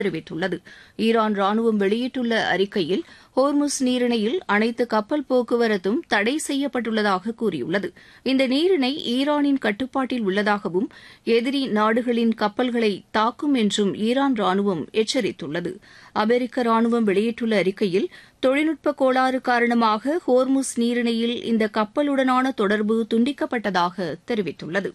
தெரிவித்துள்ளது. ஈரான் ராணுவம் வெளியிட்டுள்ள அறிக்கையில் ஹோர்முஸ் நீரிணையில் அனைத்து கப்பல் போக்குவரத்தும் தடை செய்யப்பட்டுள்ளதாக கூறியுள்ளது. இந்த நீரிணை ஈரானின் கட்டுப்பாட்டில் உள்ளதாகவும் எதிரி நாடுகளின் கப்பல்களை தாக்கும் என்றும் ஈரான் ராணுவம் எச்சரித்துள்ளது. அமெரிக்க ராணுவம் வெளியிட்டுள்ள அறிக்கையில் தொழில்நுட்ப கோளாறு காரணமாக ஹோர்முஸ் நீரிணையில் இந்த கப்பலுடனான தொடர்பு துண்டிக்கப்பட்டதாக தெரிவித்துள்ளது.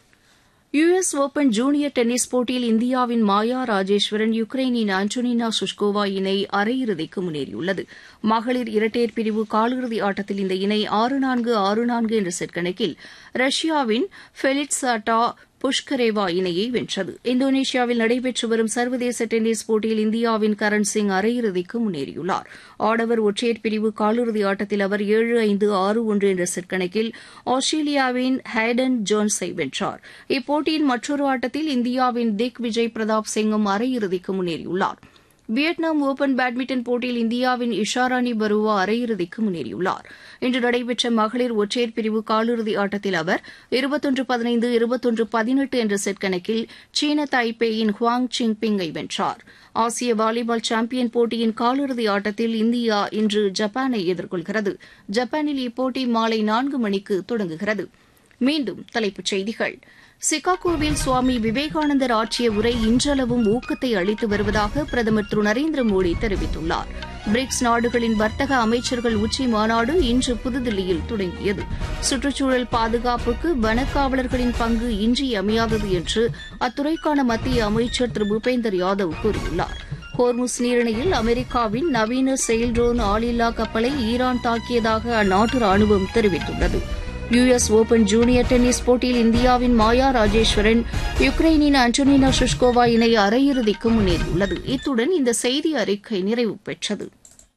US ஓபன் ஜூனியர் டென்னிஸ் போட்டியில் இந்தியாவின் மாயா ராஜேஸ்வரன் யுக்ரைனின் ஆண்டோனினா சுஷ்கோவா இணை அரையிறுதிக்கு முன்னேறியுள்ளது. மகளிர் இரட்டையர் பிரிவு காலிறுதி ஆட்டத்தில் இந்த இணை 6-4, 6-4 என்ற செட் கணக்கில் ரஷ்யாவின் ஃபெலிட்சாட்டா புஷ்கரேவா இணையை வென்றது. இந்தோனேஷியாவில் நடைபெற்று வரும் சர்வதேச டென்னிஸ் போட்டியில் இந்தியாவின் கரண் சிங் அரையிறுதிக்கு முன்னேறியுள்ளார். ஆடவர் ஒற்றையர் பிரிவு காலிறுதி ஆட்டத்தில் அவர் 7-5, 6-1 என்ற செட் கணக்கில் ஆஸ்திரேலியாவின் ஹைடன் ஜோன்ஸை வென்றார். இப்போட்டியின் மற்றொரு ஆட்டத்தில் இந்தியாவின் திக் விஜய் பிரதாப் சிங்கும் அரையிறுதிக்கு முன்னேறியுள்ளார். வியட்நாம் ஓபன் பேட்மிண்டன் போட்டியில் இந்தியாவின் இஷாராணி பருவா அரையிறுதிக்கு முன்னேறியுள்ளார். இன்று நடைபெற்ற மகளிர் ஒற்றையர் பிரிவு காலிறுதி ஆட்டத்தில் அவர் 21-15, 21-18 என்ற செட் கணக்கில் சீன தாய்பேயின் ஹுவாங் சிங்பிங்கை வென்றார். ஆசிய வாலிபால் சாம்பியன் போட்டியின் காலிறுதி ஆட்டத்தில் இந்தியா இன்று ஜப்பானை எதிர்கொள்கிறது. ஜப்பானில் இப்போட்டி மாலை 4 மணிக்கு தொடங்குகிறது. மீண்டும் தலைப்புச் செய்திகள். சிகாகோவில் சுவாமி விவேகானந்தர் ஆற்றிய உரை இன்றளவும் ஊக்கத்தை அளித்து வருவதாக பிரதமர் திரு நரேந்திர மோடி தெரிவித்துள்ளார். பிரிக்ஸ் நாடுகளின் வர்த்தக அமைச்சர்கள் உச்சி மாநாடு இன்று புதுதில்லியில் தொடங்கியது. சுற்றுச்சூழல் பாதுகாப்புக்கு வனக்காவலர்களின் பங்கு இன்றியமையாதது என்று அத்துறைக்கான மத்திய அமைச்சர் திரு பூபேந்தர் யாதவ் கூறியுள்ளார். ஹோர்முஸ் நீரிணையில் அமெரிக்காவின் நவீன செயல்ட்ரோன் ஆளில்லா கப்பலை ஈரான் தாக்கியதாக அந்நாட்டு ராணுவம் தெரிவித்துள்ளது. US ஓபன் ஜூனியர் டென்னிஸ் போட்டியில் இந்தியாவின் மாயா ராஜேஸ்வரன் யுக்ரைனின் ஆண்டோனினா சுஷ்கோவா இணை அரையிறுதிக்கு முன்னேறியுள்ளது. இத்துடன் இந்த செய்தி அறிக்கை நிறைவு பெற்றது.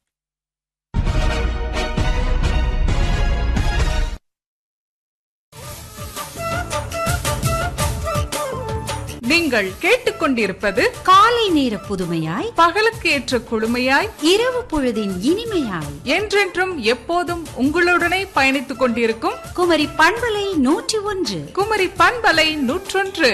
நீங்கள் கேட்டுக்கொண்டிருப்பது காலை நேர புதுமையாய், பகலுக்கு ஏற்ற குழுமையாய், இரவு பொழுதின் இனிமையாய், என்றென்றும் எப்போதும் உங்களுடனே பயணித்துக் கொண்டிருக்கும் குமரி பண்பலை 101. குமரி பண்பலை 101.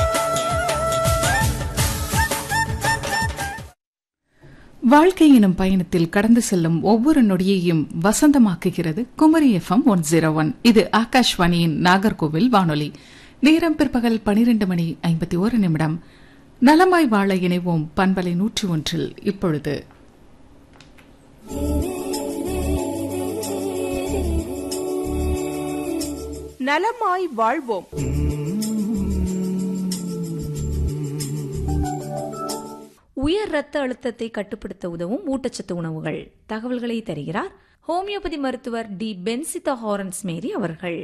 வாழ்க்கை எனும் பயணத்தில் கடந்து செல்லும் ஒவ்வொரு நொடியையும் வசந்தமாக்குகிறது குமரி FM 101. இது ஆகாஷ்வாணியின் நாகர்கோவில் வானொலி. நேரம் பிற்பகல் 12:51. நலமாய் வாழ இணைவோம் பண்பலை 101. இப்பொழுது நலமாய் வாழ்வோம். உயர் ரத்த அழுத்தத்தை கட்டுப்படுத்த உதவும் ஊட்டச்சத்து உணவுகள் தகவல்களை தருகிறார் ஹோமியோபதி மருத்துவர் டி பென்சிதா ஹாரன்ஸ் மேரி அவர்கள்.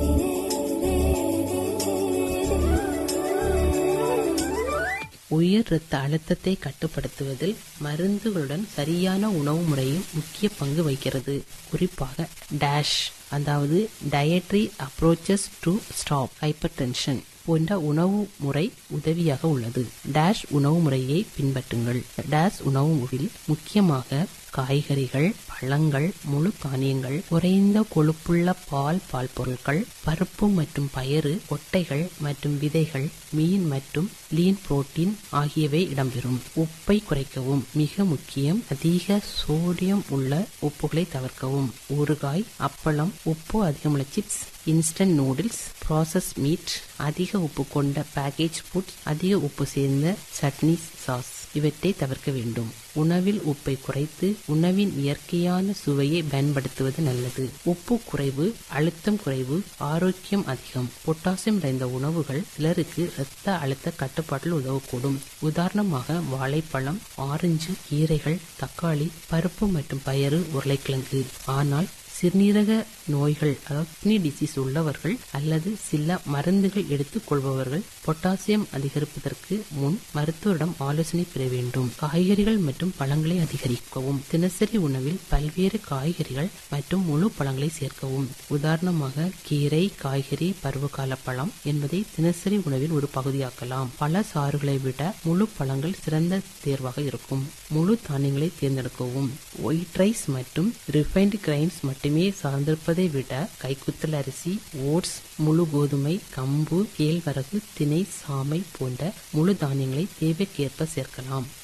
உயர் இரத்த அழுத்தத்தை கட்டுப்படுத்துவதில் மருந்துகளுடன் சரியான உணவு முறையும் முக்கிய பங்கு வகிக்கிறது. குறிப்பாக டேஷ், அதாவது dietary approaches to stop hypertension போன்ற உணவு முறை உதவியாக உள்ளது. டேஷ் உணவு முறையை பின்பற்றுங்கள். டேஷ் உணவு முறையில் முக்கியமாக காய்கறிகள், பழங்கள், முழு தானியங்கள், குறைந்த கொழுப்புள்ள பால் பொருட்கள், பருப்பு மற்றும் பயறு, கொட்டைகள் மற்றும் விதைகள், மீன் மற்றும் லீன் புரோட்டீன் ஆகியவை இடம்பெறும். உப்பை குறைக்கவும். மிக முக்கியம், அதிக சோடியம் உள்ள உப்புகளை தவிர்க்கவும். ஊறுகாய், அப்பளம், உப்பு அதிகமுள்ள chips, instant noodles, process meet, அதிக உப்பு கொண்ட பேக்கேஜ் ஃபுட்ஸ், அதிக உப்பு சேர்ந்த சட்னி, சாஸ் இவற்றை தவிர்க்க வேண்டும். உணவில் உப்பை குறைத்து உணவின் இயற்கையான சுவையை பயன்படுத்துவது நல்லது. உப்பு குறைவு, அழுத்தம் குறைவு, ஆரோக்கியம் அதிகம். பொட்டாசியம் நிறைந்த உணவுகள் சிலருக்கு இரத்த அழுத்த கட்டுப்பாட்டில் உதவக்கூடும். உதாரணமாக வாழைப்பழம், ஆரஞ்சு, கீரைகள், தக்காளி, பருப்பு மற்றும் பயறு, உருளைக்கிழங்கு. ஆனால் சிறுநீரக நோய்கள், அதாவது கிட்னி டிசீஸ் உள்ளவர்கள் அல்லது சில மருந்துகள் எடுத்துக் கொள்பவர்கள் பொட்டாசியம் அதிகரிப்பதற்கு முன் மருத்துவரிடம் ஆலோசனை பெற வேண்டும். காய்கறிகள் மற்றும் பழங்களை அதிகரிக்கவும். தினசரி உணவில் பல்வேறு காய்கறிகள் மற்றும் முழு பழங்களை சேர்க்கவும். உதாரணமாக கீரை, காய்கறி, பருவகால பழம் என்பதை தினசரி உணவில் ஒரு பகுதியாக்கலாம். பல சாறுகளை விட முழு பழங்கள் சிறந்த தேர்வாக இருக்கும். முழு தானியங்களை தேர்ந்தெடுக்கவும். ஒயிட் ரைஸ் மற்றும் ரிஃபைன்டு கிரைன்ஸ் மட்டுமே சார்ந்திருப்பதை விட கைக்குத்தல் அரிசி, ஓட்ஸ், முழு கோதுமை, கம்பு, கேழ்வரகு, திணை, சாமை போன்ற முழு தானியங்களை தேவைக்கேற்ப சேர்க்கலாம்.